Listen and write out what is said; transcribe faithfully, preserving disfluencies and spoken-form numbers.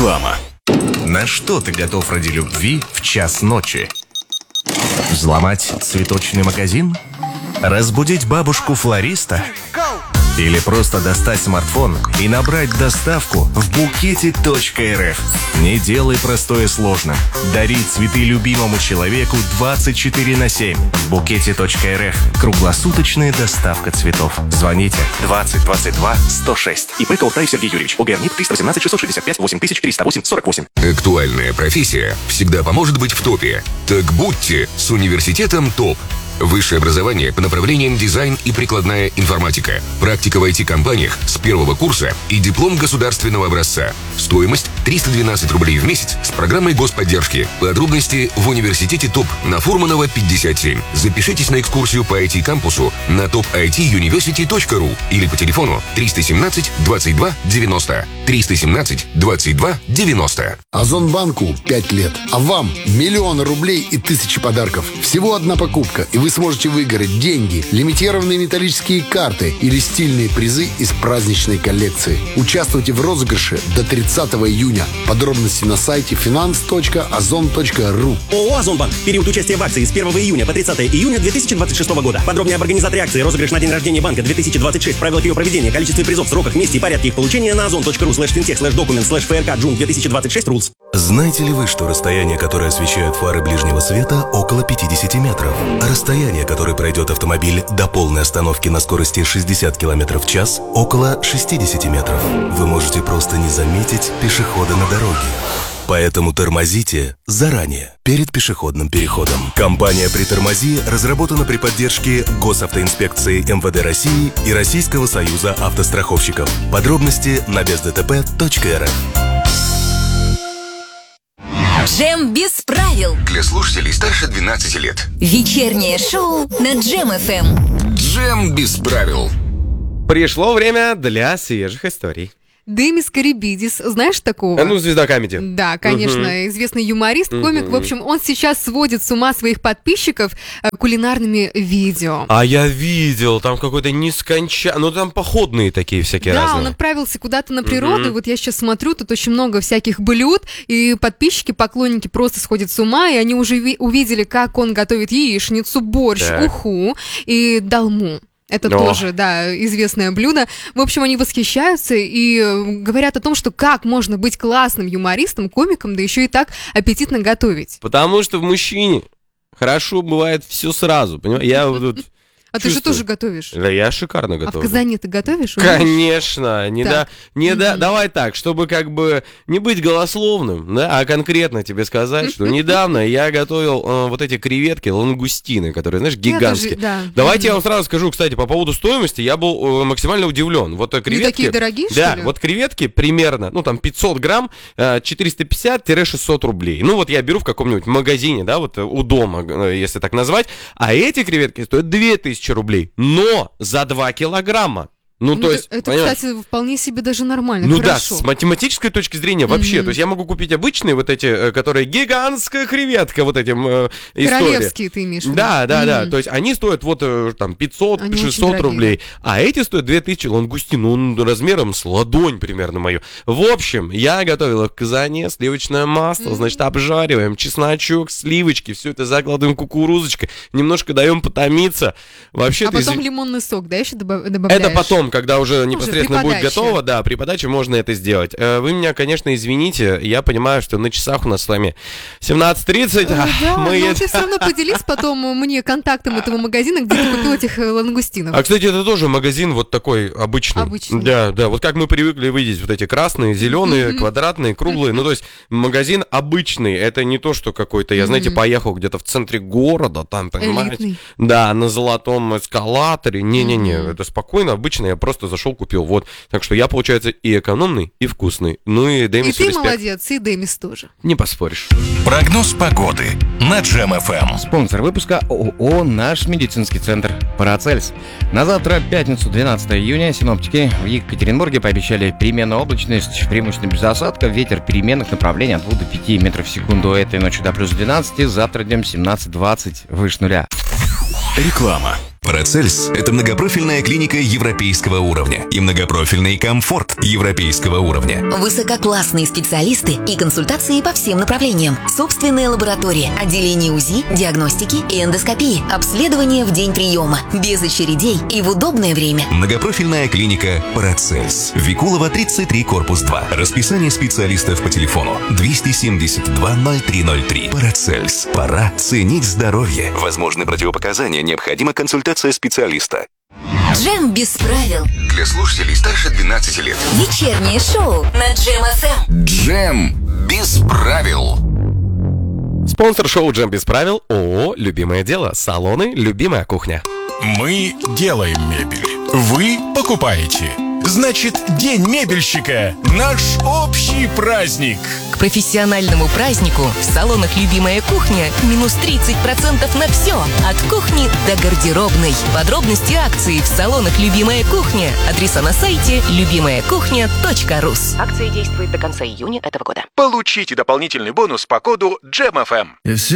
Реклама. На что ты готов ради любви в час ночи? Взломать цветочный магазин? Разбудить бабушку-флориста? Или просто достать смартфон и набрать доставку в букете точка эр эф? Не делай простое сложным. Дари цветы любимому человеку двадцать четыре на семь. В букете точка эр эф. Круглосуточная доставка цветов. Звоните двадцать двадцать два сто шесть. ИП Колтаев Сергей Юрьевич. ОГРНИП триста восемнадцать шестьсот шестьдесят пять восемь тысяч триста восемь сорок восемь. Актуальная профессия всегда поможет быть в топе. Так будьте с университетом ТОП. Высшее образование по направлениям дизайн и прикладная информатика. Практика в ай ти-компаниях с первого курса и диплом государственного образца. Стоимость триста двенадцать рублей в месяц с программой господдержки. Подробности в университете ТОП на Фурманова пятьдесят семь. Запишитесь на экскурсию по ай ти-кампусу на топ ай ти юниверсити точка ру или по телефону триста семнадцать двадцать два девяносто. триста семнадцать двадцать два девяносто. Озонбанку пять лет, а вам миллионы рублей и тысячи подарков. Всего одна покупка, и вы сможете выиграть деньги, лимитированные металлические карты или стильные призы из праздничной коллекции. Участвуйте в розыгрыше до тридцатого июня. Подробности на сайте финанс точка озон точка ру. ООО «Озонбанк». Период участия в акции с первого июня по тридцатого июня две тысячи двадцать шестого года. Подробнее об организаторе акции, розыгрыш на день рождения банка две тысячи двадцать шесть, правилах ее проведения, количестве призов, сроках, месте и порядке их получения на озон точка ру слэш финтех слэш документ слэш ФРК Джун две тысячи двадцать шесть рулс. Знаете ли вы, что расстояние, которое освещают фары ближнего света, около пятьдесят метров? А расстояние, которое пройдет автомобиль до полной остановки на скорости шестьдесят километров в час, около шестьдесят метров. Вы можете просто не заметить пешехода на дороге. Поэтому тормозите заранее, перед пешеходным переходом. Компания «Притормози» разработана при поддержке Госавтоинспекции эм вэ дэ России и Российского союза автостраховщиков. Подробности на без дэ тэ пэ точка эр эф. Джем без правил. Для слушателей старше двенадцати лет. Вечернее шоу на Джем эф эм. Джем без правил. Пришло время для свежих историй. Демис Карибидис, знаешь такого? А ну, звезда комедии. Да, конечно, uh-huh. известный юморист, комик. Uh-huh. В общем, он сейчас сводит с ума своих подписчиков э, кулинарными видео. А я видел, там какой-то нескончаемый, ну там походные такие всякие да, разные. Да, он отправился куда-то на природу, uh-huh. и вот я сейчас смотрю, тут очень много всяких блюд, и подписчики, поклонники просто сходят с ума, и они уже ви- увидели, как он готовит яичницу, борщ, так. уху и долму. Это О. тоже, да, известное блюдо. В общем, они восхищаются и говорят о том, что как можно быть классным юмористом, комиком, да еще и так аппетитно готовить. Потому что в мужчине хорошо бывает все сразу, понимаешь? Я вот... А Чувствую. ты же тоже готовишь. Да, я шикарно готовлю. А в казане ты готовишь? Умеешь? Конечно. Не да, не mm-hmm. да, давай так, чтобы как бы не быть голословным, да, а конкретно тебе сказать, что недавно я готовил э, вот эти креветки, лангустины, которые, знаешь, гигантские. Тоже, да. Давайте mm-hmm. я вам сразу скажу, кстати, по поводу стоимости, я был э, максимально удивлен. Вот креветки... Не такие дорогие, да, что ли? вот креветки примерно, ну там пятьсот грамм, э, четыреста пятьдесят - шестьсот рублей. Ну вот я беру в каком-нибудь магазине, да, вот у дома, э, если так назвать, а эти креветки стоят две тысячи рублей. Но Но за два килограмма. Ну, ну, то есть, это, понимаешь? Кстати, вполне себе даже нормально. Ну хорошо. да, с математической точки зрения вообще. Mm-hmm. То есть я могу купить обычные вот эти, которые гигантская креветка, вот этим э, истории. Королевские ты имеешь в виду? Да, да, mm-hmm. да. То есть они стоят вот э, там пятьсот - шестьсот рублей. А эти стоят две тысячи лангустин, ну, размером с ладонь примерно мою. В общем, я готовила в казане сливочное масло, mm-hmm. значит, обжариваем чесночок, сливочки, все это закладываем кукурузочкой, немножко даем потомиться. Вообще, а потом из... лимонный сок, да, еще добавляешь? Это потом, когда уже не непосредственно при будет готово, да, при подаче можно это сделать. Вы меня, конечно, извините, я понимаю, что на часах у нас с вами семнадцать тридцать. Да, мы но это... ты все равно поделись потом мне контактом этого магазина, где ты купил этих лангустинов. А, кстати, это тоже магазин вот такой обычный. Обычный. Да, да, вот как мы привыкли видеть вот эти красные, зеленые, mm-hmm. квадратные, круглые, ну, то есть магазин обычный, это не то, что какой-то, я, знаете, mm-hmm. поехал где-то в центре города, там, понимаете? Элитный. Да, на золотом эскалаторе, не-не-не, mm-hmm. это спокойно, обычно, я просто зашел, купил, вот. Так что я, получается, и экономный, и вкусный. Ну и Демису И ты респект. молодец, и Демис тоже. Не поспоришь. Прогноз погоды на Джем эф эм. Спонсор выпуска ООО «Наш медицинский центр Парацельс». На завтра, пятницу, двенадцатого июня, синоптики в Екатеринбурге пообещали переменную облачность, преимущественно без осадков, ветер переменных направлений от двух до пяти метров в секунду. Этой ночью до плюс двенадцати, завтра днем семнадцать двадцать, выше нуля. Реклама. Парацельс – это многопрофильная клиника европейского уровня и многопрофильный комфорт европейского уровня. Высококлассные специалисты и консультации по всем направлениям. Собственная лаборатория, отделение УЗИ, диагностики и эндоскопии. Обследование в день приема. Без очередей и в удобное время. Многопрофильная клиника Парацельс. Викулова, тридцать три, корпус два. Расписание специалистов по телефону двести семьдесят два ноль три ноль три. Парацельс. Пора ценить здоровье. Возможны противопоказания. Необходима консультация специалиста. Джем без правил. Для слушателей старше двенадцати лет. Вечернее шоу на Джем эф эм. Джем без правил. Спонсор шоу «Джем без правил» ООО «Любимое дело». Салоны «Любимая кухня». Мы делаем мебель. Вы покупаете. Значит, День мебельщика – наш общий праздник. К профессиональному празднику в салонах «Любимая кухня» минус тридцать процентов на все. От кухни до гардеробной. Подробности акции в салонах «Любимая кухня». Адреса на сайте любимая кухня точка рус. Акция действует до конца июня этого года. Получите дополнительный бонус по коду джем эф эм.